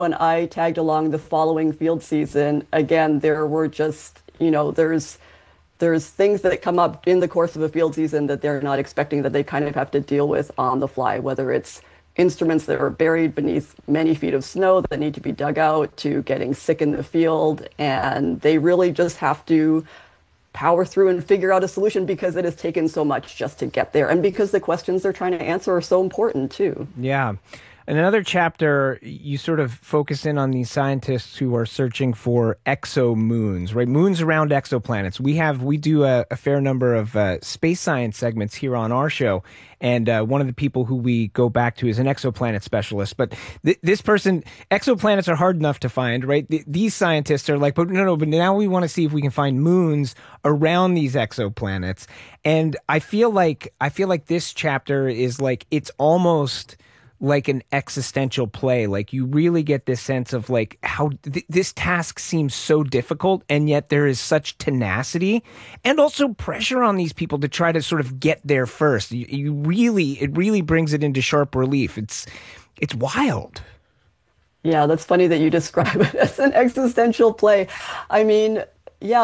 when I tagged along the following field season, again, there were just, there's things that come up in the course of a field season that they're not expecting that they kind of have to deal with on the fly, whether it's instruments that are buried beneath many feet of snow that need to be dug out to getting sick in the field. And they really just have to power through and figure out a solution because it has taken so much just to get there. And because the questions they're trying to answer are so important too. Yeah. In another chapter, you sort of focus in on these scientists who are searching for exomoons, right? Moons around exoplanets. We do a fair number of space science segments here on our show, and one of the people who we go back to is an exoplanet specialist. But this person, exoplanets are hard enough to find, right? These scientists are like, but no, but now we want to see if we can find moons around these exoplanets. And I feel like this chapter is like, it's almost like an existential play. Like you really get this sense of like how this task seems so difficult, and yet there is such tenacity and also pressure on these people to try to sort of get there first. It really brings it into sharp relief. It's wild. Yeah, that's funny that you describe it as an existential play. I mean, yeah,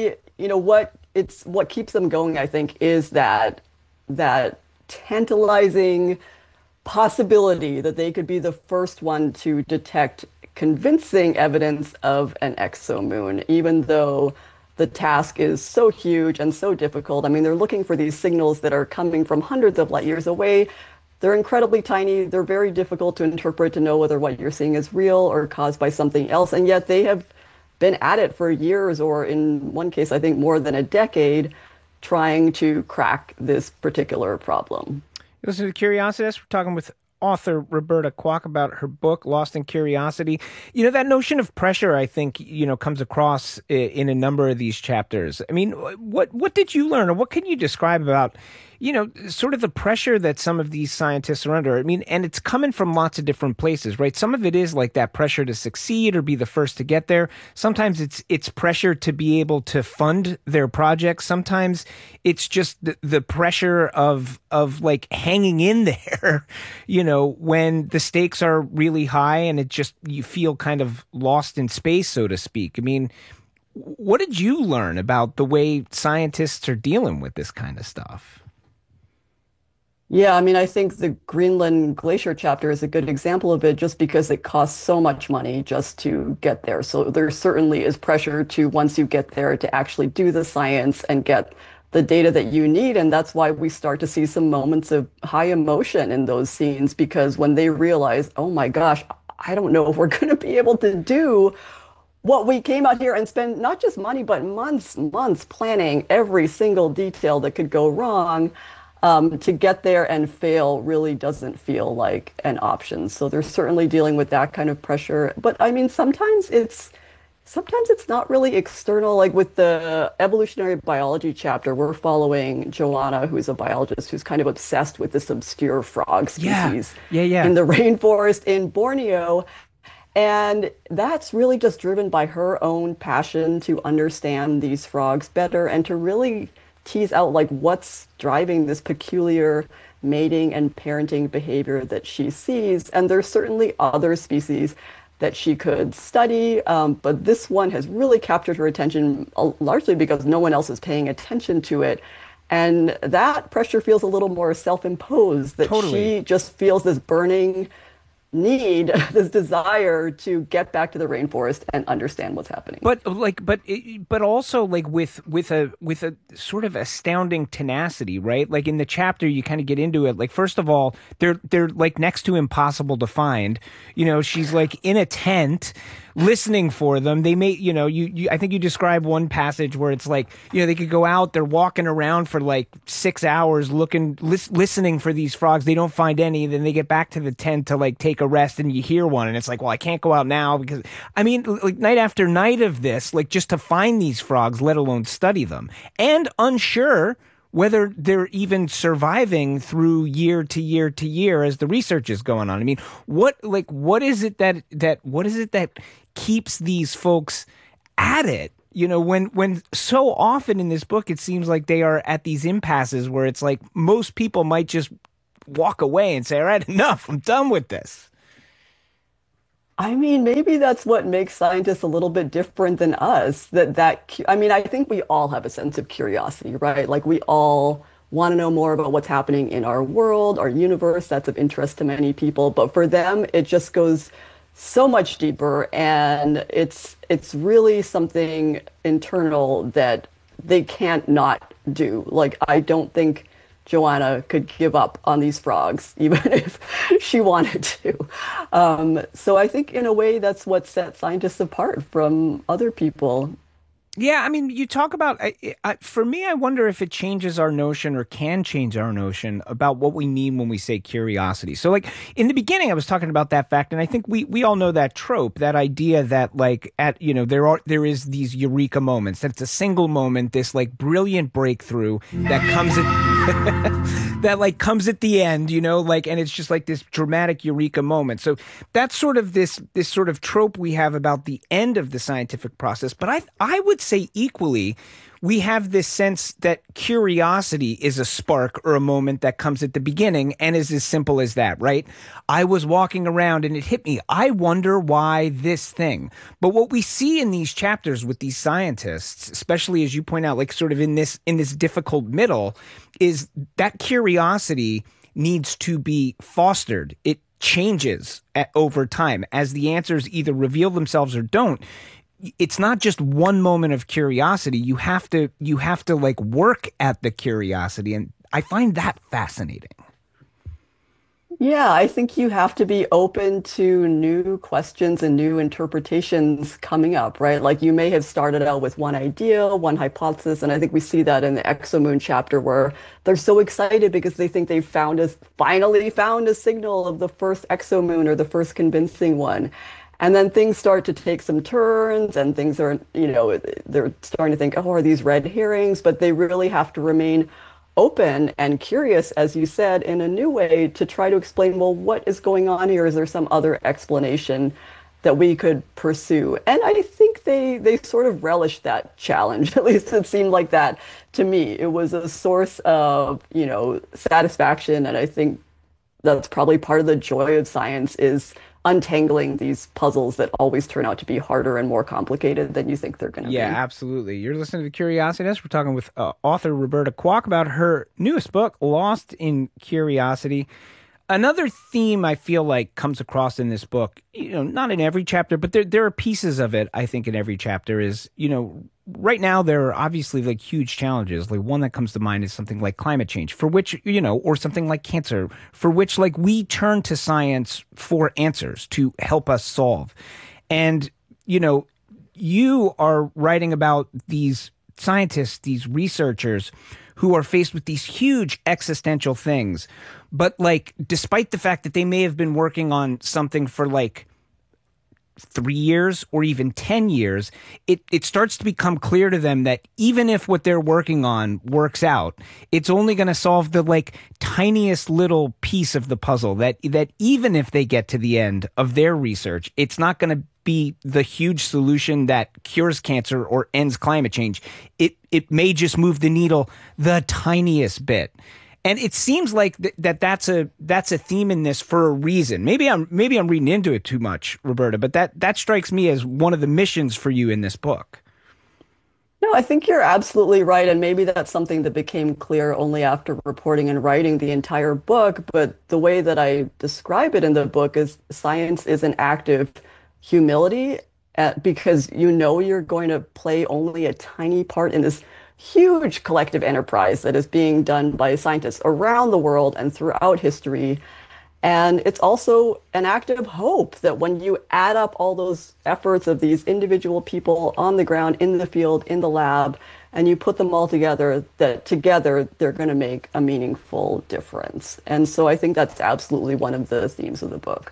what keeps them going, I think, is that tantalizing possibility that they could be the first one to detect convincing evidence of an exomoon, even though the task is so huge and so difficult. I mean, they're looking for these signals that are coming from hundreds of light years away. They're incredibly tiny. They're very difficult to interpret to know whether what you're seeing is real or caused by something else. And yet they have been at it for years, or in one case, I think more than a decade, trying to crack this particular problem. Listen to Curiositas. We're talking with author Roberta Kwok about her book, Lost in Curiosity. You know, that notion of pressure, I think, comes across in a number of these chapters. I mean, what did you learn, or what can you describe about, sort of the pressure that some of these scientists are under? I mean, and it's coming from lots of different places, right? Some of it is like that pressure to succeed or be the first to get there. Sometimes it's pressure to be able to fund their projects. Sometimes it's just the pressure of like hanging in there, when the stakes are really high and you feel kind of lost in space, so to speak. I mean, what did you learn about the way scientists are dealing with this kind of stuff? Yeah, I mean, I think the Greenland Glacier chapter is a good example of it just because it costs so much money just to get there. So there certainly is pressure to, once you get there, to actually do the science and get the data that you need. And that's why we start to see some moments of high emotion in those scenes, because when they realize, oh my gosh, I don't know if we're going to be able to do what we came out here and spend not just money, but months planning every single detail that could go wrong. To get there and fail really doesn't feel like an option. So they're certainly dealing with that kind of pressure. But I mean, sometimes it's not really external. Like with the evolutionary biology chapter, we're following Joanna, who's a biologist who's kind of obsessed with this obscure frog species Yeah. in the rainforest in Borneo. And that's really just driven by her own passion to understand these frogs better and to really tease out like what's driving this peculiar mating and parenting behavior that she sees. And there's certainly other species that she could study, but this one has really captured her attention largely because no one else is paying attention to it. And that pressure feels a little more self-imposed, that Totally. she just feels this burning need, this desire to get back to the rainforest and understand what's happening. But also like with a sort of astounding tenacity, right? Like in the chapter, you kind of get into it. Like first of all, they're like next to impossible to find. She's like in a tent listening for them. They may, I think you describe one passage where it's like, they could go out, they're walking around for like 6 hours listening for these frogs. They don't find any. Then they get back to the tent to like take a rest and you hear one and it's like, well, I can't go out now because I mean, like night after night of this, like just to find these frogs, let alone study them, and unsure whether they're even surviving through year to year to year as the research is going on. I mean, what is it that keeps these folks at it? When so often in this book, it seems like they are at these impasses where it's like most people might just walk away and say, all right, enough, I'm done with this. I mean, maybe that's what makes scientists a little bit different than us. I mean, I think we all have a sense of curiosity, right? Like we all want to know more about what's happening in our world, our universe. That's of interest to many people. But for them, it just goes so much deeper, and it's really something internal that they can't not do. Like I don't think Joanna could give up on these frogs, even if she wanted to. So I think in a way that's what sets scientists apart from other people. Yeah, I mean, you talk about, for me, I wonder if it changes our notion or can change our notion about what we mean when we say curiosity. So, like, in the beginning, I was talking about that fact, and I think we all know that trope, that idea that, like, there is these eureka moments, that it's a single moment, this, like, brilliant breakthrough that comes that like comes at the end, like, and it's just like this dramatic eureka moment. So that's sort of this sort of trope we have about the end of the scientific process. But I would say equally, we have this sense that curiosity is a spark or a moment that comes at the beginning and is as simple as that, right? I was walking around and it hit me. I wonder why this thing. But what we see in these chapters with these scientists, especially as you point out, like sort of in this difficult middle, is that curiosity needs to be fostered. It changes over time as the answers either reveal themselves or don't. It's not just one moment of curiosity. You have to like work at the curiosity, and I find that fascinating. Yeah, I think you have to be open to new questions and new interpretations coming up, right? Like you may have started out with one idea, one hypothesis, and I think we see that in the exomoon chapter where they're so excited because they think they've finally found a signal of the first exomoon or the first convincing one. And then things start to take some turns and things are, they're starting to think, oh, are these red herrings? But they really have to remain open and curious, as you said, in a new way to try to explain, well, what is going on here? Is there some other explanation that we could pursue? And I think they sort of relished that challenge. At least it seemed like that to me. It was a source of, satisfaction. And I think that's probably part of the joy of science is untangling these puzzles that always turn out to be harder and more complicated than you think they're going to Yeah, be. absolutely. You're listening to Curiosity Nest. We're talking with author Roberta Kwok about her newest book, Lost in Curiosity. Another theme I feel like comes across in this book, not in every chapter, but there are pieces of it, I think, in every chapter is, right now there are obviously like huge challenges. Like one that comes to mind is something like climate change, for which, or something like cancer, for which like we turn to science for answers to help us solve. And, you are writing about these scientists, these researchers who are faced with these huge existential things. But like, despite the fact that they may have been working on something for like 3 years or even 10 years, it starts to become clear to them that even if what they're working on works out, it's only going to solve the like tiniest little piece of the puzzle, that even if they get to the end of their research, it's not going to be the huge solution that cures cancer or ends climate change. It may just move the needle the tiniest bit. And it seems like that's a theme in this for a reason. Maybe I'm reading into it too much, Roberta, but that strikes me as one of the missions for you in this book. No, I think you're absolutely right. And maybe that's something that became clear only after reporting and writing the entire book. But the way that I describe it in the book is science is an act of humility because you're going to play only a tiny part in this huge collective enterprise that is being done by scientists around the world and throughout history. And it's also an act of hope that when you add up all those efforts of these individual people on the ground, in the field, in the lab, and you put them all together, that together they're going to make a meaningful difference. And so I think that's absolutely one of the themes of the book.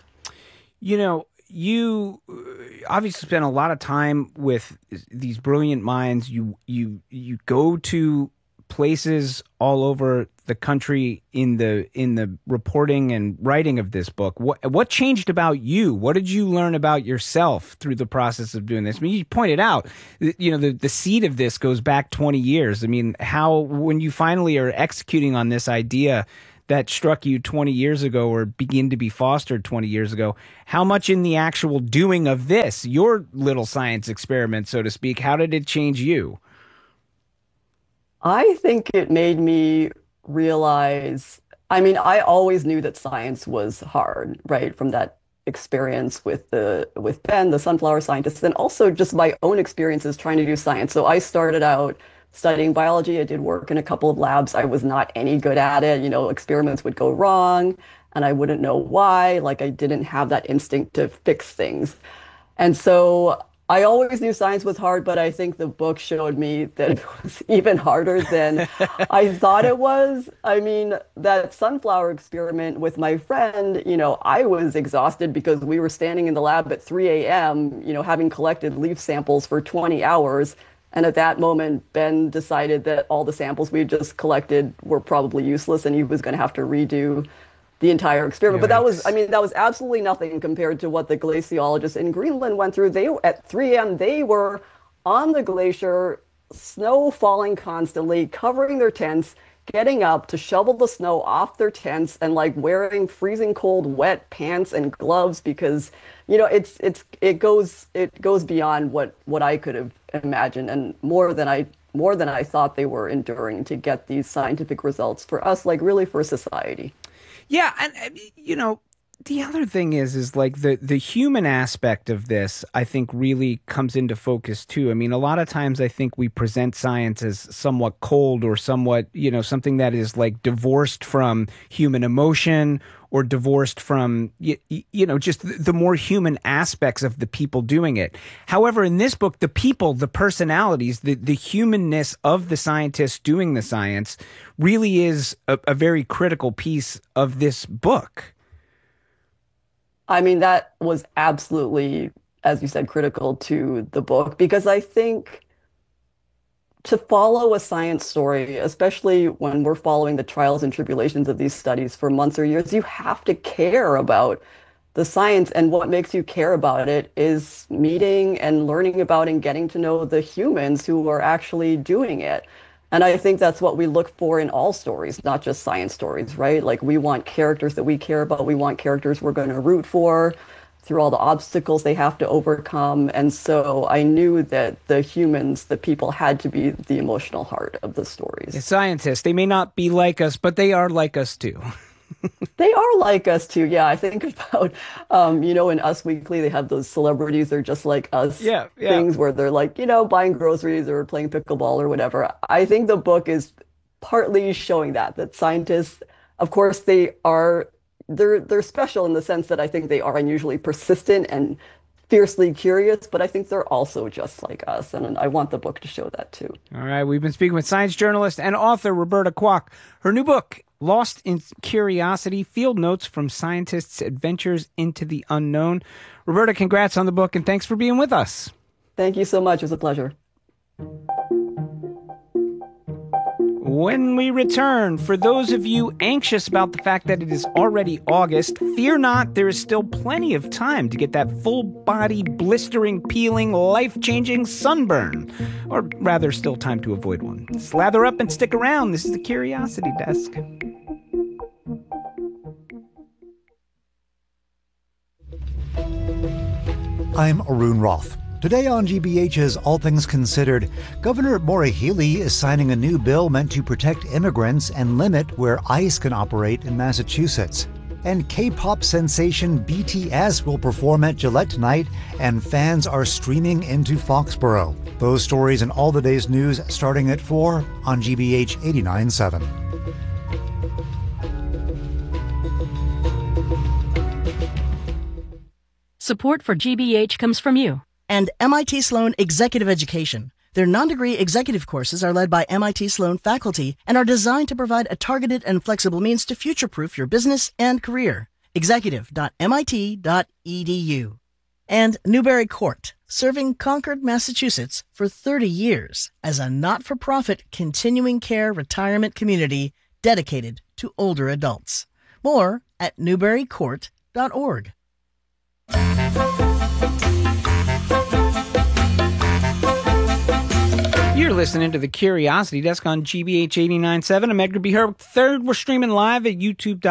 You obviously spend a lot of time with these brilliant minds. You go to places all over the country in the reporting and writing of this book. What changed about you? What did you learn about yourself through the process of doing this? I mean, you pointed out, the seed of this goes back 20 years. I mean, how when you finally are executing on this idea that struck you 20 years ago or begin to be fostered 20 years ago, how much in the actual doing of this, your little science experiment, so to speak, how did it change you? I think it made me realize, I mean, I always knew that science was hard, right? From that experience with Ben, the sunflower scientist, and also just my own experiences trying to do science. So I started out studying biology. I did work in a couple of labs. I was not any good at it. You know, experiments would go wrong and I wouldn't know why. Like I didn't have that instinct to fix things. And so I always knew science was hard, but I think the book showed me that it was even harder than I thought it was. I mean, that sunflower experiment with my friend, you know, I was exhausted because we were standing in the lab at 3 a.m., you know, having collected leaf samples for 20 hours. And at that moment, Ben decided that all the samples we had just collected were probably useless and he was going to have to redo the entire experiment. But that was, I Yikes. mean, that was absolutely nothing compared to what the glaciologists in Greenland went through. They at 3 a.m. they were on the glacier, snow falling constantly, covering their tents, getting up to shovel the snow off their tents and like wearing freezing cold wet pants and gloves because you know it goes beyond what I could have imagined and more than I thought they were enduring to get these scientific results for us, like really for society. Yeah, and you know, the other thing is like the human aspect of this, I think really comes into focus too. I mean, a lot of times I think we present science as somewhat cold or somewhat, you know, something that is like divorced from human emotion or divorced from, you know, just the more human aspects of the people doing it. However, in this book, the people, the personalities, the humanness of the scientists doing the science really is a very critical piece of this book. I mean, that was absolutely, as you said, critical to the book because I think to follow a science story, especially when we're following the trials and tribulations of these studies for months or years, you have to care about the science. And what makes you care about it is meeting and learning about and getting to know the humans who are actually doing it. And I think that's what we look for in all stories, not just science stories, right? Like we want characters that we care about. We want characters we're going to root for through all the obstacles they have to overcome. And so I knew that the humans, the people had to be the emotional heart of the The stories. scientists, they may not be like us, but they are like us too. They are like us too. Yeah, I think about, you know, in Us Weekly, they have those celebrities, they're just like us Yeah, yeah. things where they're like, you know, buying groceries or playing pickleball or whatever. I think the book is partly showing that scientists, of course, they're special in the sense that I think they are unusually persistent and fiercely curious, but I think they're also just like us. And I want the book to show that too. All right, we've been speaking with science journalist and author Roberta Kwok. Her new book, Lost in Curiosity, Field Notes from Scientists' Adventures into the Unknown. Roberta, congrats on the book, and thanks for being with us. Thank you so much. It was a pleasure. When we return, for those of you anxious about the fact that it is already August, fear not, there is still plenty of time to get that full body, blistering, peeling, life-changing sunburn. Or rather, still time to avoid one. Slather up and stick around. This is the Curiosity Desk. I'm Arun Roth. Today on GBH's All Things Considered, Governor Maura Healey is signing a new bill meant to protect immigrants and limit where ICE can operate in Massachusetts. And K-pop sensation BTS will perform at Gillette tonight, and fans are streaming into Foxborough. Those stories and all the day's news starting at 4 on GBH 89.7. Support for GBH comes from you and MIT Sloan Executive Education. Their non-degree executive courses are led by MIT Sloan faculty and are designed to provide a targeted and flexible means to future-proof your business and career. Executive.mit.edu. And Newbury Court, serving Concord, Massachusetts for 30 years as a not-for-profit continuing care retirement community dedicated to older adults. More at newburycourt.org. You're listening to the Curiosity Desk on GBH 89.7. I'm Edgar B. Herb III. We're streaming live at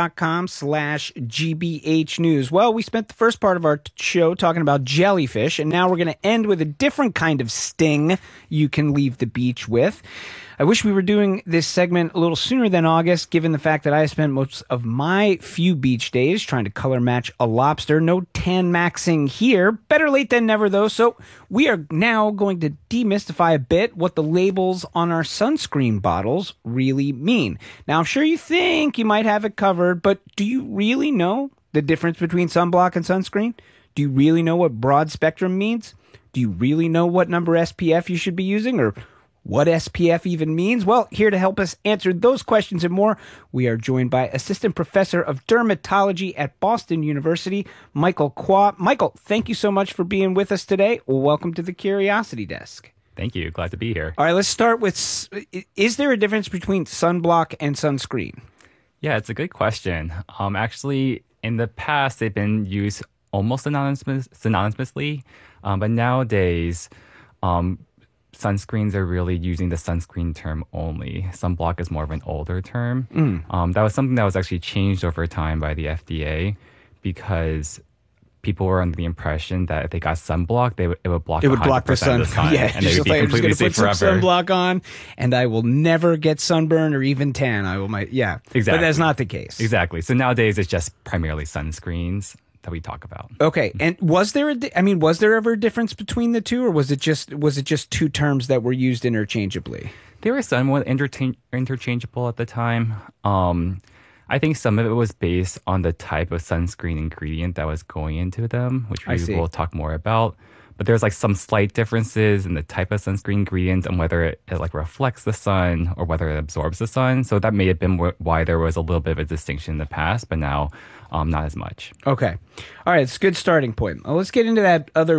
youtube.com/GBH News. Well, we spent the first part of our show talking about jellyfish, and now we're going to end with a different kind of sting you can leave the beach with. I wish we were doing this segment a little sooner than August, given the fact that I spent most of my few beach days trying to color match a lobster. No tan maxing here. Better late than never, though. So we are now going to demystify a bit what the labels on our sunscreen bottles really mean. Now, I'm sure you think you might have it covered, but do you really know the difference between sunblock and sunscreen? Do you really know what broad spectrum means? Do you really know what number SPF you should be using, or what SPF even means? Well, here to help us answer those questions and more, we are joined by Assistant Professor of Dermatology at Boston University, Michael Kwa. Michael, thank you so much for being with us today. Welcome to the Curiosity Desk. Thank you. Glad to be here. All right, let's start with, is there a difference between sunblock and sunscreen? Yeah, it's a good question. Actually, in the past, they've been used almost synonymously, but nowadays, sunscreens are really using the sunscreen term only. Sunblock is more of an older term. That was something that was actually changed over time by the FDA because people were under the impression that if they got sunblock, it would block the sun. Yeah, and they would be completely safe forever. Sunblock on, and I will never get sunburn or even tan. Exactly. But that's not the case. Exactly. So nowadays it's just primarily sunscreens that we talk about. Okay, and was there ever a difference between the two, or was it just two terms that were used interchangeably? They were somewhat interchangeable at the time. I think some of it was based on the type of sunscreen ingredient that was going into them, which we will talk more about. But there's like some slight differences in the type of sunscreen ingredient and whether it like reflects the sun or whether it absorbs the sun. So that may have been why there was a little bit of a distinction in the past, but now not as much. Okay. All right. It's a good starting point. Well, let's get into that other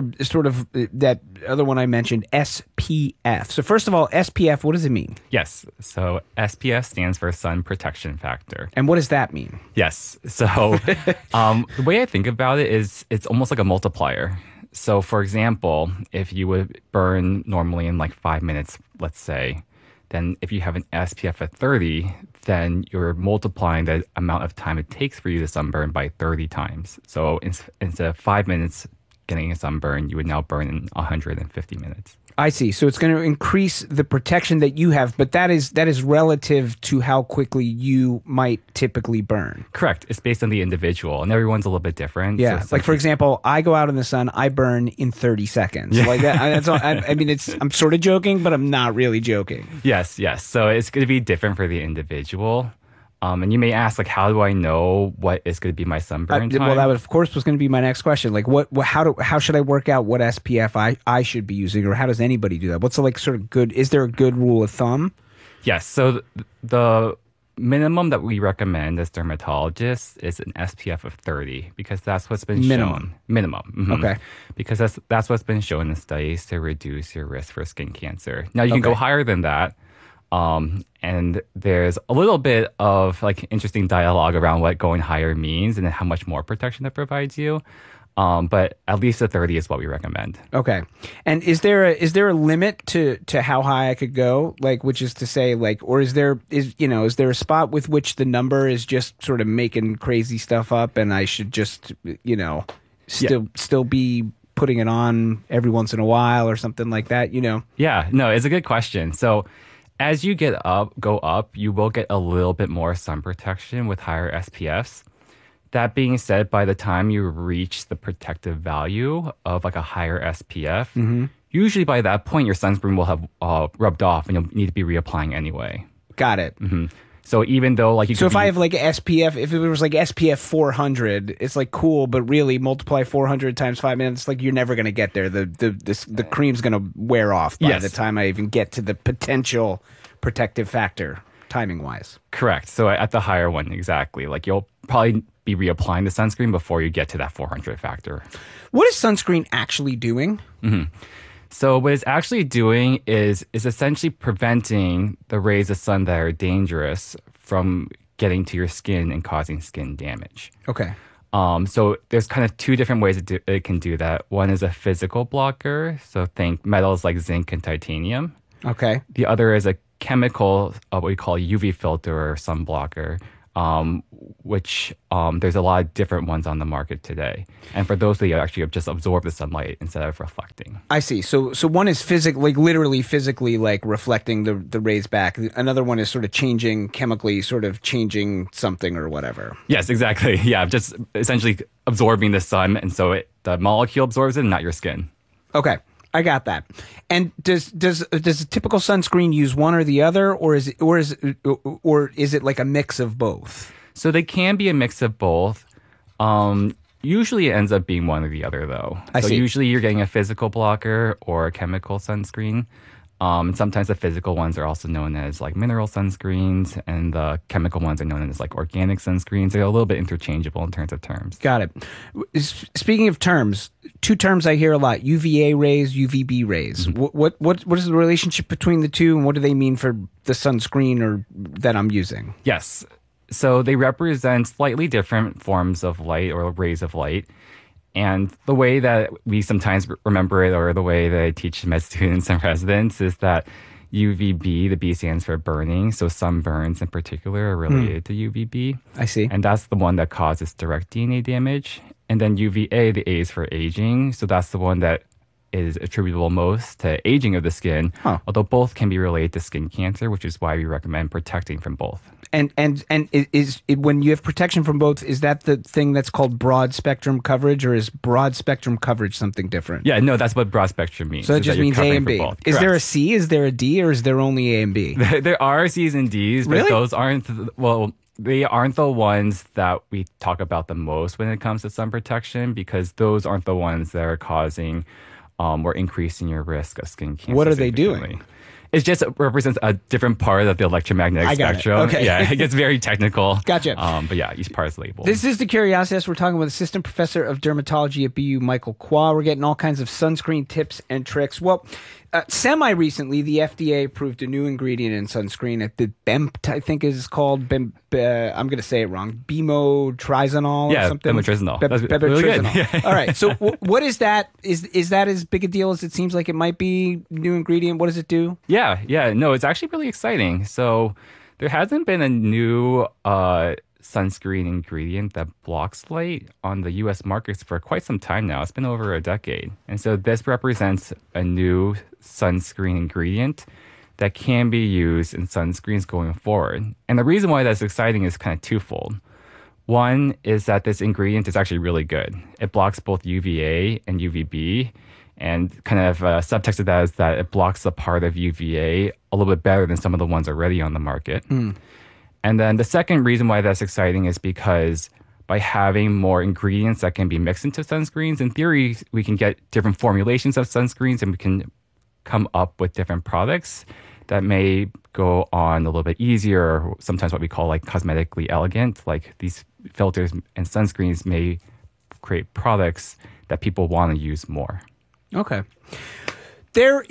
one I mentioned, SPF. So first of all, SPF, what does it mean? Yes. So SPF stands for sun protection factor. And what does that mean? Yes. So the way I think about it is it's almost like a multiplier. So, for example, if you would burn normally in like 5 minutes, let's say, then if you have an SPF at 30, then you're multiplying the amount of time it takes for you to sunburn by 30 times. So instead of 5 minutes getting a sunburn, you would now burn in 150 minutes. I see. So it's going to increase the protection that you have, but that is relative to how quickly you might typically burn. Correct. It's based on the individual, and everyone's a little bit different. Yeah. So like, for example, I go out in the sun, I burn in 30 seconds. Yeah. Like that. That's all, I mean, I'm sort of joking, but I'm not really joking. Yes. So it's going to be different for the individual. And you may ask, like, how do I know what is going to be my sunburn time? Well, that of course was going to be my next question. Like, how should I work out what SPF I should be using, or how does anybody do that? What's the sort of good? Is there a good rule of thumb? Yes. So the minimum that we recommend as dermatologists is an SPF of 30 because that's what's been shown. Minimum. Mm-hmm. Okay. Because that's what's been shown in studies to reduce your risk for skin cancer. Now you can go higher than that. And there's a little bit of like interesting dialogue around what going higher means and how much more protection it provides you. But at least a 30 is what we recommend. Okay. And is there a limit to how high I could go? Like, which is to say, like, or is there a spot with which the number is just sort of making crazy stuff up and I should just, still be putting it on every once in a while or something like that, Yeah, no, it's a good question. So as you go up, you will get a little bit more sun protection with higher SPFs. That being said, by the time you reach the protective value of like a higher SPF, usually by that point, your sunscreen will have rubbed off and you'll need to be reapplying anyway. Got it. Mm-hmm. So even though like if I have like SPF, if it was like SPF 400, it's like cool, but really multiply 400 times 5 minutes, like you're never going to get there. The cream's going to wear off by the time I even get to the potential protective factor, timing wise. Correct. So at the higher one, exactly. Like you'll probably be reapplying the sunscreen before you get to that 400 factor. What is sunscreen actually doing? Mm-hmm. So what it's actually doing is essentially preventing the rays of sun that are dangerous from getting to your skin and causing skin damage. Okay. So there's kind of two different ways it can do that. One is a physical blocker. So think metals like zinc and titanium. Okay. The other is a chemical, what we call UV filter or sun blocker, which there's a lot of different ones on the market today. And for those, they actually just absorb the sunlight instead of reflecting. I see. So one is literally physically like reflecting the rays back. Another one is sort of chemically changing something or whatever. Yes, exactly. Yeah, just essentially absorbing the sun, and so the molecule absorbs it, and not your skin. Okay. I got that. And does a typical sunscreen use one or the other, or is it like a mix of both? So they can be a mix of both. Usually it ends up being one or the other, though. I see. Usually you're getting a physical blocker or a chemical sunscreen. Sometimes the physical ones are also known as like mineral sunscreens, and the chemical ones are known as like organic sunscreens. They're a little bit interchangeable in terms of terms. Got it. Speaking of terms, two terms I hear a lot: UVA rays, UVB rays. What is the relationship between the two, and what do they mean for the sunscreen that I'm using? Yes. So they represent slightly different forms of light or rays of light. And the way that we sometimes remember it, or the way that I teach med students and residents, is that UVB, the B stands for burning. So sunburns in particular are related to UVB. I see. And that's the one that causes direct DNA damage. And then UVA, the A is for aging. So that's the one that is attributable most to aging of the skin, although both can be related to skin cancer, which is why we recommend protecting from both. And is it, when you have protection from both, is that the thing that's called broad spectrum coverage, or is broad spectrum coverage something different? Yeah, no, that's what broad spectrum means. So it just means A and B. Is there a C? Is there a D? Or is there only A and B? There are C's and D's, but really? Those aren't, they aren't the ones that we talk about the most when it comes to sun protection, because those aren't the ones that are causing or increasing your risk of skin cancer. What are they doing? It just represents a different part of the electromagnetic spectrum. Okay. Yeah, it gets very technical. Gotcha. But yeah, each part is labeled. This is the Curiositas. We're talking with Assistant Professor of Dermatology at BU, Michael Kwa. We're getting all kinds of sunscreen tips and tricks. Well, semi-recently, the FDA approved a new ingredient in sunscreen. The BEMP, I think is called. I'm going to say it wrong. Bemotrizanol or something? Bemotrizanol. That's really good. Yeah. All right. So what is that? Is that as big a deal as it seems like it might be? New ingredient? What does it do? Yeah. No, it's actually really exciting. So there hasn't been a new sunscreen ingredient that blocks light on the U.S. markets for quite some time now. It's been over a decade. And so this represents a new sunscreen ingredient that can be used in sunscreens going forward. And the reason why that's exciting is kind of twofold. One is that this ingredient is actually really good. It blocks both UVA and UVB. And kind of subtext of that is that it blocks the part of UVA a little bit better than some of the ones already on the market. And then the second reason why that's exciting is because by having more ingredients that can be mixed into sunscreens, in theory, we can get different formulations of sunscreens, and we can come up with different products that may go on a little bit easier, or sometimes what we call like cosmetically elegant. Like these filters and sunscreens may create products that people want to use more. Okay. There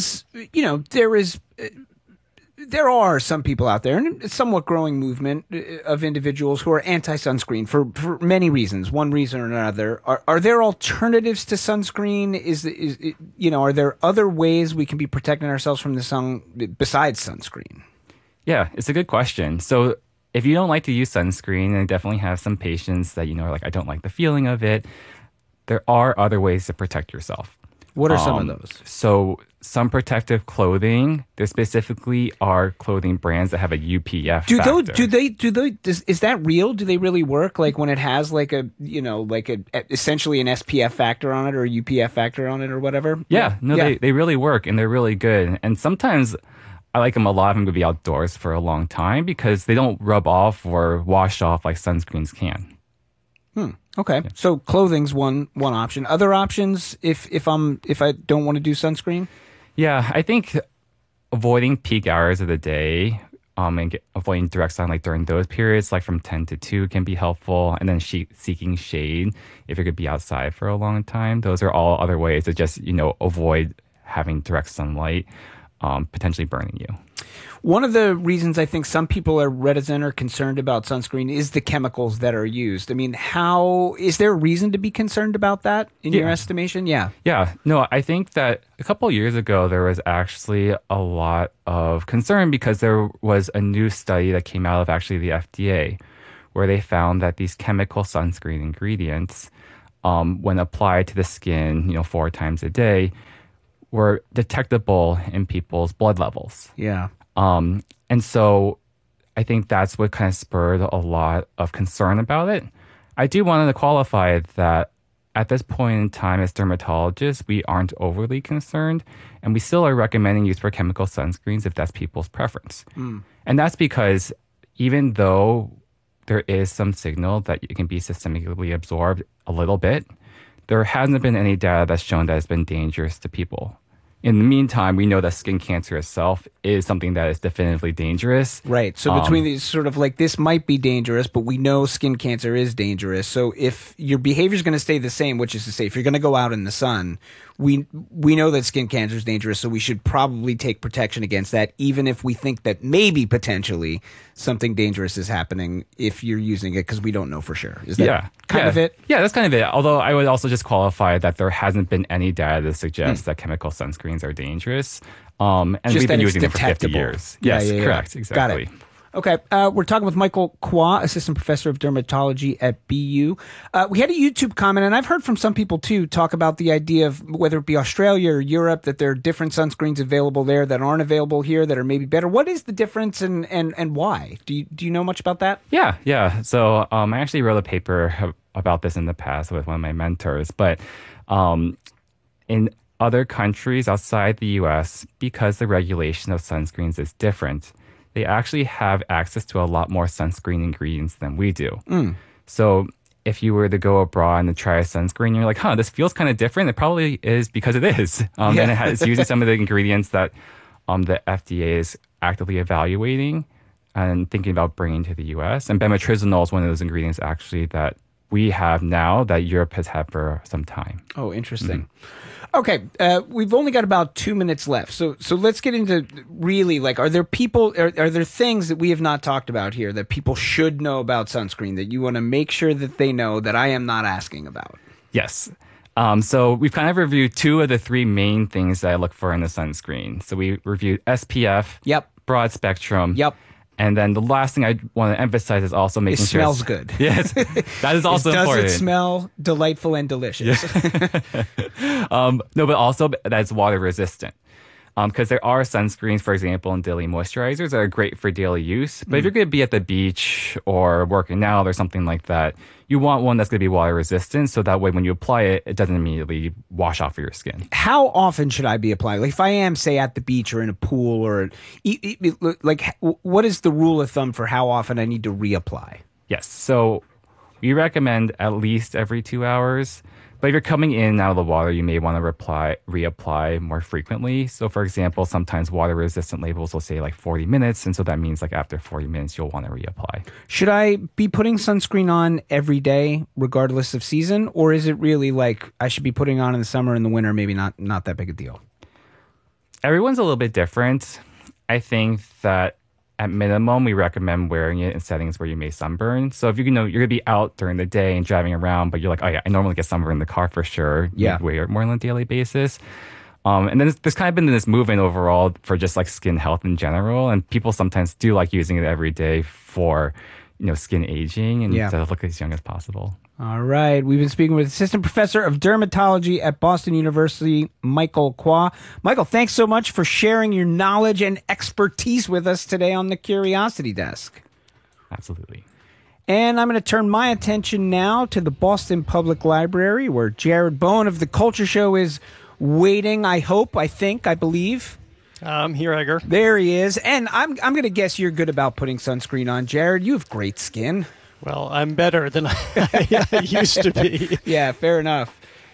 are some people out there, and a somewhat growing movement of individuals who are anti-sunscreen for many reasons, one reason or another. Are there alternatives to sunscreen? Are there other ways we can be protecting ourselves from the sun besides sunscreen? Yeah, it's a good question. So if you don't like to use sunscreen, and I definitely have some patients that, are like, I don't like the feeling of it, there are other ways to protect yourself. What are some of those? So sun protective clothing, there specifically are clothing brands that have a UPF factor. Is that real? Do they really work? Like when it has essentially an SPF factor on it, or a UPF factor on it, or whatever? They really work, and they're really good. And sometimes I like them a lot if I'm going to be outdoors for a long time, because they don't rub off or wash off like sunscreens can. Okay. Yeah. So clothing's one option. Other options if I don't want to do sunscreen? Yeah, I think avoiding peak hours of the day and avoiding direct sunlight during those periods, like from 10 to 2, can be helpful. And then seeking shade if you're going to be outside for a long time. Those are all other ways to just, avoid having direct sunlight. potentially burning you. One of the reasons I think some people are reticent or concerned about sunscreen is the chemicals that are used. I mean, how is there a reason to be concerned about that in your estimation? Yeah. Yeah. No, I think that a couple of years ago, there was actually a lot of concern because there was a new study that came out of actually the FDA where they found that these chemical sunscreen ingredients, when applied to the skin, 4 times a day, were detectable in people's blood levels. Yeah. And so I think that's what kind of spurred a lot of concern about it. I do want to qualify that at this point in time as dermatologists, we aren't overly concerned, and we still are recommending use for chemical sunscreens if that's people's preference. And that's because even though there is some signal that it can be systemically absorbed a little bit, there hasn't been any data that's shown that it's been dangerous to people. In the meantime, we know that skin cancer itself is something that is definitively dangerous. Right. So between these sort of like this might be dangerous, but we know skin cancer is dangerous. So if your behavior is going to stay the same, which is to say, if you're going to go out in the sun, we know that skin cancer is dangerous. So we should probably take protection against that, even if we think that maybe potentially something dangerous is happening if you're using it, because we don't know for sure. Is that kind of it? Yeah, that's kind of it. Although I would also just qualify that there hasn't been any data to suggest that chemical sunscreens are dangerous. And just we've been using them detectable. for 50 years. Yes, correct. Exactly. Got it. Okay, we're talking with Michael Kwa, Assistant Professor of Dermatology at BU. We had a YouTube comment, and I've heard from some people, too, talk about the idea of whether it be Australia or Europe, that there are different sunscreens available there that aren't available here that are maybe better. What is the difference and why? Do you know much about that? Yeah. So I actually wrote a paper about this in the past with one of my mentors, but in other countries outside the U.S., because the regulation of sunscreens is different, they actually have access to a lot more sunscreen ingredients than we do. So if you were to go abroad and try a sunscreen, you're like, this feels kind of different. It probably is because it is. And it's using some of the ingredients that the FDA is actively evaluating and thinking about bringing to the U.S. And bemetrizanol is one of those ingredients actually that we have now that Europe has had for some time. Oh, interesting. Okay, we've only got about 2 minutes left, so let's get into really, like, are there things that we have not talked about here that people should know about sunscreen that you want to make sure that they know that I am not asking about? Yes. So we've kind of reviewed 2 of the 3 main things that I look for in the sunscreen. So we reviewed SPF, broad spectrum, and then the last thing I want to emphasize is also making sure it smells good. Yes, that is also important. Does it smell delightful and delicious? No, but also that it's water resistant. Because there are sunscreens, for example, and daily moisturizers that are great for daily use. But if you're going to be at the beach or working out or something like that, you want one that's going to be water resistant. So that way, when you apply it, it doesn't immediately wash off of your skin. How often should I be applying? Like if I am, say, at the beach or in a pool or like, what is the rule of thumb for how often I need to reapply? Yes. So we recommend at least every 2 hours. But if you're coming in and out of the water, you may want to reapply more frequently. So, for example, sometimes water-resistant labels will say like 40 minutes. And so that means like after 40 minutes, you'll want to reapply. Should I be putting sunscreen on every day, regardless of season? Or is it really like I should be putting on in the summer and the winter, maybe not that big a deal? Everyone's a little bit different. I think that at minimum, we recommend wearing it in settings where you may sunburn. So if you're going to be out during the day and driving around, but you're like, oh yeah, I normally get sunburned in the car for sure. Yeah. You wear it more on a daily basis. And then there's kind of been this movement overall for just like skin health in general. And people sometimes do like using it every day for, skin aging and to look as young as possible. All right. We've been speaking with Assistant Professor of Dermatology at Boston University, Michael Kwa. Michael, thanks so much for sharing your knowledge and expertise with us today on the Curiosity Desk. Absolutely. And I'm going to turn my attention now to the Boston Public Library, where Jared Bowen of The Culture Show is waiting, I believe. I'm here, Edgar. There he is. And I'm going to guess you're good about putting sunscreen on, Jared. You have great skin. Well, I'm better than I used to be. Yeah, fair enough.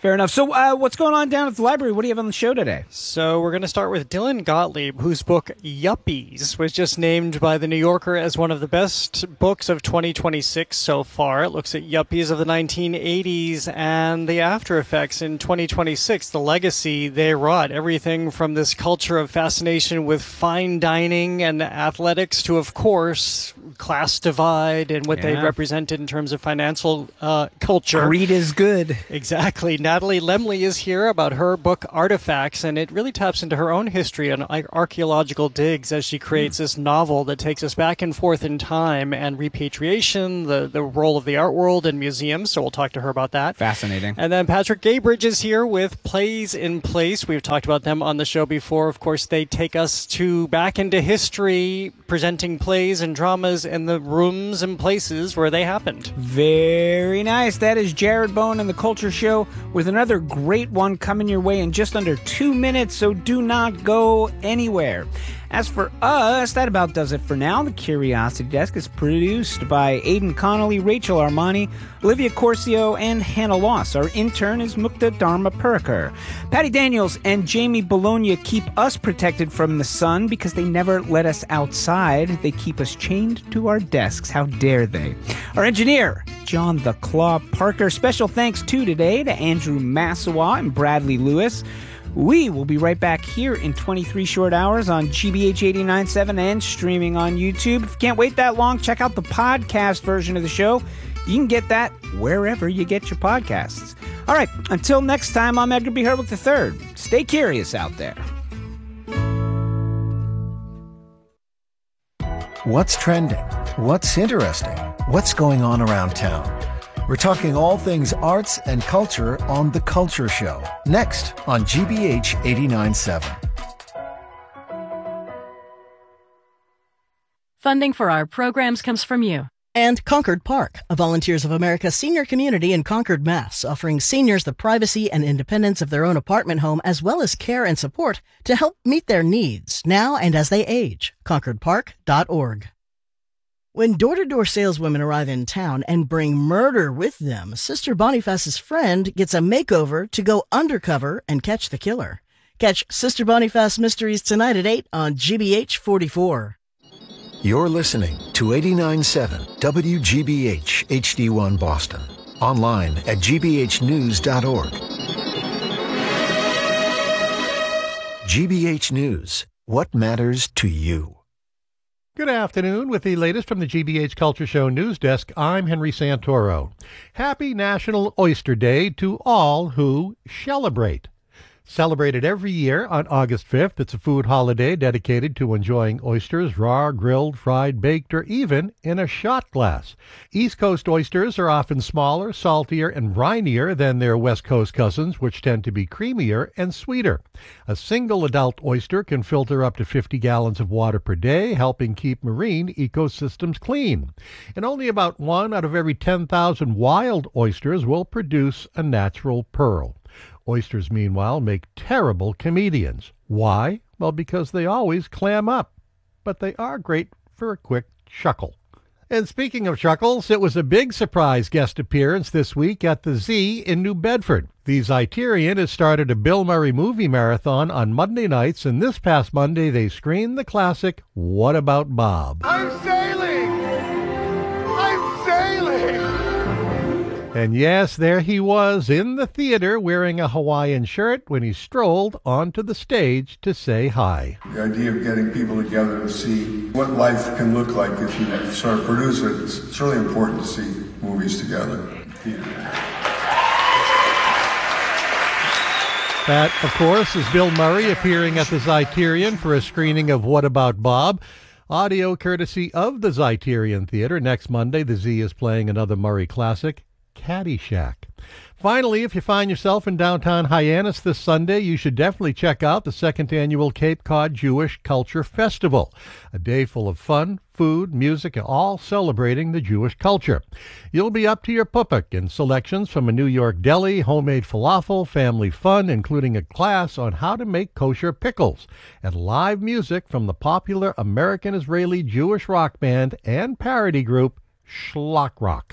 Fair enough. So what's going on down at the library? What do you have on the show today? So we're going to start with Dylan Gottlieb, whose book Yuppies was just named by The New Yorker as one of the best books of 2026 so far. It looks at yuppies of the 1980s and the after effects in 2026, the legacy they wrought. Everything from this culture of fascination with fine dining and athletics to, of course, class divide and what they represented in terms of financial culture. Greed is good. Exactly. Natalie Lemley is here about her book Artifacts, and it really taps into her own history and archaeological digs as she creates this novel that takes us back and forth in time and repatriation, the role of the art world and museums. So we'll talk to her about that. Fascinating. And then Patrick Gaybridge is here with Plays in Place. We've talked about them on the show before. Of course, they take us back into history, presenting plays and dramas in the rooms and places where they happened. Very nice. That is Jared Bowen and the Culture Show with another great one coming your way in just under 2 minutes, so do not go anywhere. As for us, that about does it for now. The Curiosity Desk is produced by Aidan Connolly, Rachel Armani, Olivia Corcio, and Hannah Loss. Our intern is Mukta Dharma Purkar. Patty Daniels and Jamie Bologna keep us protected from the sun because they never let us outside. They keep us chained to our desks. How dare they? Our engineer, John the Claw Parker. Special thanks today to Andrew Massawa and Bradley Lewis. We will be right back here in 23 short hours on GBH 89.7 and streaming on YouTube. If you can't wait that long, check out the podcast version of the show. You can get that wherever you get your podcasts. All right, until next time, I'm Edgar B. Herwick III. Stay curious out there. What's trending? What's interesting? What's going on around town? We're talking all things arts and culture on The Culture Show, next on GBH 89.7. Funding for our programs comes from you. And Concord Park, a Volunteers of America senior community in Concord, Mass., offering seniors the privacy and independence of their own apartment home as well as care and support to help meet their needs now and as they age. ConcordPark.org. When door-to-door saleswomen arrive in town and bring murder with them, Sister Boniface's friend gets a makeover to go undercover and catch the killer. Catch Sister Boniface Mysteries tonight at 8 on GBH 44. You're listening to 89.7 WGBH HD1 Boston. Online at gbhnews.org. GBH News. What matters to you? Good afternoon. With the latest from the GBH Culture Show News Desk, I'm Henry Santoro. Happy National Oyster Day to all who celebrate. Celebrated every year on August 5th, it's a food holiday dedicated to enjoying oysters, raw, grilled, fried, baked, or even in a shot glass. East Coast oysters are often smaller, saltier, and brinier than their West Coast cousins, which tend to be creamier and sweeter. A single adult oyster can filter up to 50 gallons of water per day, helping keep marine ecosystems clean. And only about 1 out of every 10,000 wild oysters will produce a natural pearl. Oysters, meanwhile, make terrible comedians. Why? Well, because they always clam up. But they are great for a quick chuckle. And speaking of chuckles, it was a big surprise guest appearance this week at the Z in New Bedford. The Zeiterion has started a Bill Murray movie marathon on Monday nights, and this past Monday they screened the classic What About Bob? I'm sailing! I'm sailing! And yes, there he was in the theater wearing a Hawaiian shirt when he strolled onto the stage to say hi. The idea of getting people together to see what life can look like if you sort of produce it, it's really important to see movies together. That, of course, is Bill Murray appearing at the Zeiterion for a screening of What About Bob? Audio courtesy of the Zeiterion Theater. Next Monday, the Z is playing another Murray classic, Caddyshack. Finally, if you find yourself in downtown Hyannis this Sunday, you should definitely check out the second annual Cape Cod Jewish Culture Festival, a day full of fun, food, music, and all celebrating the Jewish culture. You'll be up to your pupuk in selections from a New York deli, homemade falafel, family fun, including a class on how to make kosher pickles, and live music from the popular American-Israeli Jewish rock band and parody group Schlock Rock.